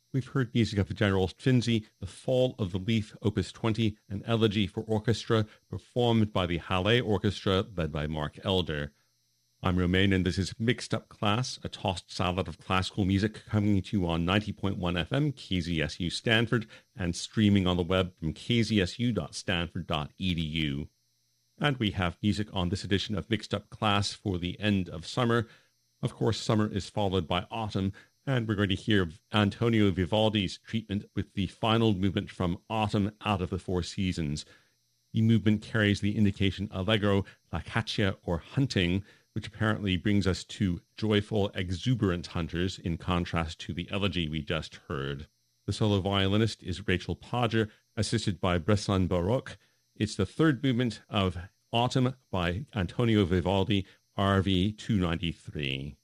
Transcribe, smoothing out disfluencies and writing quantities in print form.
We've heard music of the General Finzi, The Fall of the Leaf, Opus 20, an elegy for orchestra, performed by the Halle Orchestra, led by Mark Elder. I'm Romain, and this is Mixed Up Class, a tossed salad of classical music coming to you on 90.1 FM, KZSU Stanford, and streaming on the web from kzsu.stanford.edu. And we have music on this edition of Mixed Up Class for the end of summer. Of course, summer is followed by autumn, and we're going to hear Antonio Vivaldi's treatment with the final movement from Autumn Out of the Four Seasons. The movement carries the indication allegro, la caccia, or hunting, which apparently brings us to joyful, exuberant hunters in contrast to the elegy we just heard. The solo violinist is Rachel Podger, assisted by Bressan Baroque. It's the third movement of Autumn by Antonio Vivaldi, RV 293.